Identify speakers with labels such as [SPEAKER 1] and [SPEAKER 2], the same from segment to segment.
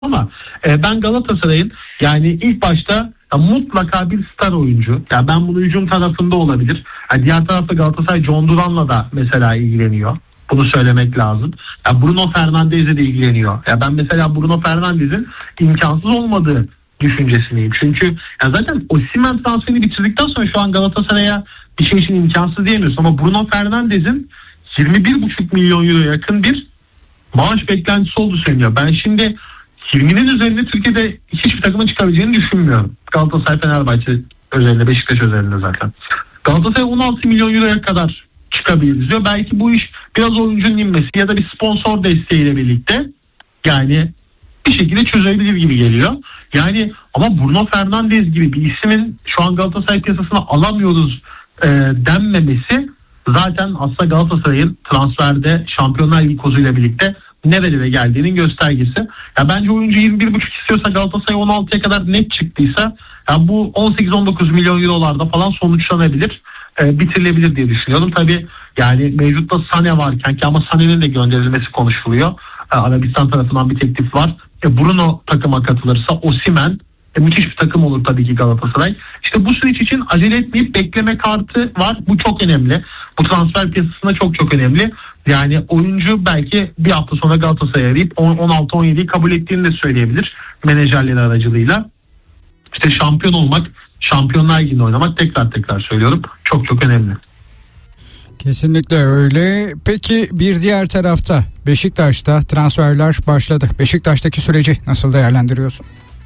[SPEAKER 1] Ama ben Galatasaray'ın yani ilk başta mutlaka bir star oyuncu. Yani ben bunu hücum tarafında olabilir. Yani diğer tarafta Galatasaray John Duran'la da mesela ilgileniyor. Bunu söylemek lazım. Ya Bruno Fernandes'le de ilgileniyor. Ya ben mesela Bruno Fernandes'in imkansız olmadığı düşüncesindeyim. Çünkü ya zaten Osimhen transferini bitirdikten sonra şu an Galatasaray'a bir şey için imkansız diyemiyorsun. Ama Bruno Fernandes'in 21,5 milyon euro yakın bir maaş beklentisi olduğu söyleniyor. Ben şimdi 20'nin üzerinde Türkiye'de hiçbir takımın çıkabileceğini düşünmüyorum. Galatasaray, Fenerbahçe özelinde, Beşiktaş özelinde zaten. Galatasaray 16 milyon euroya kadar çıkabilir diyor. Belki bu iş biraz oyuncunun inmesi ya da bir sponsor desteğiyle birlikte yani bir şekilde çözebilir gibi geliyor. Yani ama Bruno Fernandes gibi bir ismin şu an Galatasaray piyasasına alamıyoruz denmemesi zaten aslında Galatasaray'ın transferde Şampiyonlar Ligi kozuyla birlikte nerelere geldiğinin göstergesi. Ya bence oyuncu 21,5 istiyorsa Galatasaray 16'ya kadar net çıktıysa ya bu 18-19 milyon eurolarda falan sonuçlanabilir, bitirilebilir diye düşünüyorum. Tabii yani mevcutta Sané varken ki ama Sané'nin de gönderilmesi konuşuluyor. Arabistan tarafından bir teklif var. Bruno takıma katılırsa Osimhen müthiş bir takım olur tabii ki Galatasaray. İşte bu süreç için acele etmeyip bekleme kartı var. Bu çok önemli. Bu transfer piyasasında çok önemli. Yani oyuncu belki bir hafta sonra Galatasaray'a arayıp 16-17'yi kabul ettiğini de söyleyebilir menajerleri aracılığıyla. İşte şampiyon olmak, Şampiyonlar Ligi'nde oynamak tekrar söylüyorum çok önemli.
[SPEAKER 2] Kesinlikle öyle. Peki bir diğer tarafta Beşiktaş'ta transferler başladı. Beşiktaş'taki süreci nasıl değerlendiriyorsun?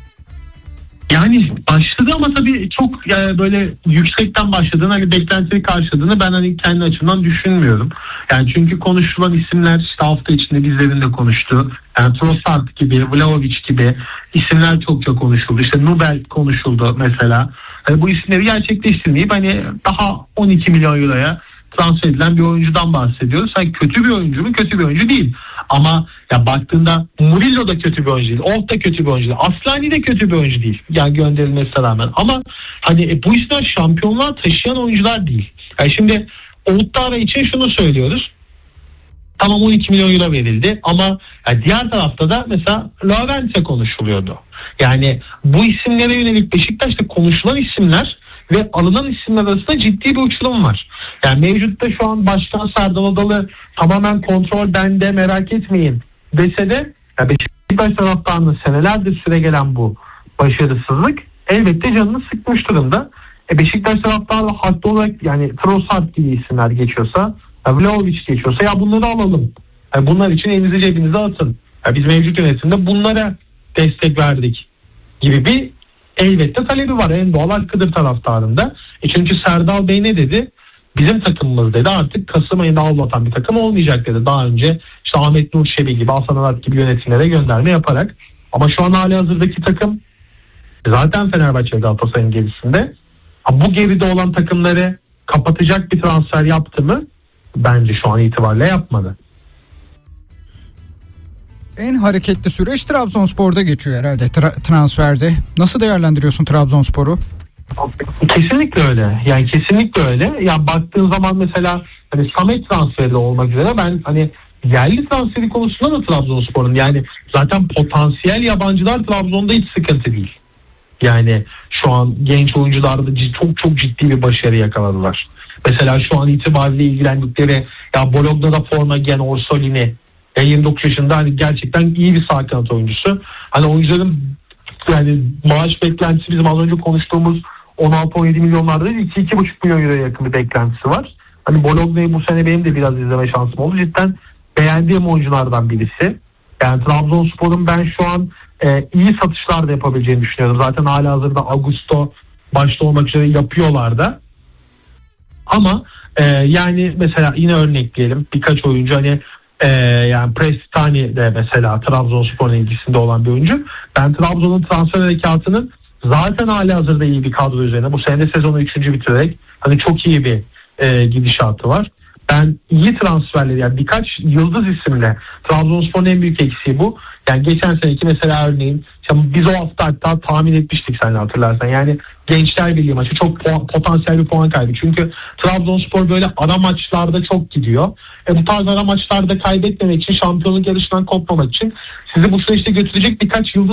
[SPEAKER 1] Yani başladı ama tabii çok yani böyle yüksekten başladığını, hani beklentileri karşıladığını ben hani kendi açımdan düşünmüyorum. Yani çünkü konuşulan isimler işte hafta içinde bizlerin de konuştuğu, yani Trossard gibi, Vlahovic gibi isimler çok konuşuldu. İşte Nubel konuşuldu mesela. Yani bu isimleri gerçekleştirmeyip hani daha 12 milyon euroya transfer edilen bir oyuncudan bahsediyoruz. Yani kötü bir oyuncu mu? Kötü bir oyuncu değil. Ama ya baktığında Murillo da kötü bir oyuncu değil. Old da kötü bir oyuncu değil. Aslani de kötü bir oyuncu değil. Yani gönderilmesine rağmen. Ama hani bu isimler şampiyonluğa taşıyan oyuncular değil. Yani şimdi Old'da için şunu söylüyoruz. Tamam 12 milyon euro verildi ama yani diğer tarafta da mesela Lorente konuşuluyordu. Yani bu isimlere yönelik Beşiktaş'ta konuşulan isimler ve alınan isimler arasında ciddi bir uçurum var. Yani mevcutta şu an Başkan Serdal Adalı tamamen kontrol bende merak etmeyin dese de ya Beşiktaş taraftarının senelerdir süre gelen bu başarısızlık elbette canını sıkmış durumda. Beşiktaş taraftarı haklı olarak yani Trossard gibi isimler geçiyorsa, Vlahovic geçiyorsa ya bunları alalım. Yani bunlar için elinizi cebinize atın. Ya biz mevcut yönetimde bunlara destek verdik gibi bir elbette talebi var. En doğal hakkıdır taraftarında. Çünkü Serdal Bey ne dedi? Bizim takımımız dedi artık Kasım ayında avlatan bir takım olmayacak dedi. Daha önce işte Ahmet Nur Çebi gibi, Hasan Arat gibi yönetimlere gönderme yaparak. Ama şu an hali hazırdaki takım zaten Fenerbahçe Galatasaray'ın gerisinde. Bu geride olan takımları kapatacak bir transfer yaptı mı? Bence şu an itibariyle yapmadı.
[SPEAKER 2] En hareketli süreç Trabzonspor'da geçiyor herhalde transferde. Nasıl değerlendiriyorsun Trabzonspor'u?
[SPEAKER 1] Kesinlikle öyle. Yani kesinlikle öyle. Ya baktığın zaman mesela hani Samet transferi olmak üzere ben hani yerli transferi konusunda da Trabzonspor'un yani zaten potansiyel yabancılar Trabzon'da hiç sıkıntı değil. Yani şu an genç oyuncularda çok ciddi bir başarı yakaladılar. Mesela şu an itibariyle ilgilendikleri ya Bologna'da forma giyen Orsolini 29 yaşında hani gerçekten iyi bir sağ kanat oyuncusu. Hani oyuncuların yani maaş beklentisi bizim az önce konuştuğumuz 16-17 milyonlarda değil 2-2,5 milyon euroya yakın bir beklentisi var. Hani Bologna'yı bu sene benim de biraz izleme şansım oldu. Cidden beğendiğim oyunculardan birisi. Yani Trabzonspor'un ben şu an iyi satışlar da yapabileceğini düşünüyorum. Zaten halihazırda Augusto başta olmak üzere yapıyorlar da. Ama yani mesela yine örnekleyelim birkaç oyuncu hani yani Prestani de mesela Trabzonspor'un ilgisinde olan bir oyuncu. Ben Trabzon'un transfer harekatının zaten halihazırda iyi bir kadro üzerine bu sene de sezonu 3. bitirerek hani çok iyi bir gidişatı var. Ben iyi transferleri yani birkaç yıldız isimle Trabzonspor'un en büyük eksiği bu. Yani geçen seneki mesela örneğin biz o hafta hatta tahmin etmiştik sen hatırlarsan. Yani Gençler Birliği maçı çok potansiyel bir puan kaybı. Çünkü Trabzonspor böyle ara maçlarda çok gidiyor. Bu tarz ara maçlarda kaybetmemek için, şampiyonluk yarışından kopmamak için sizi bu süreçte götürecek birkaç yıldız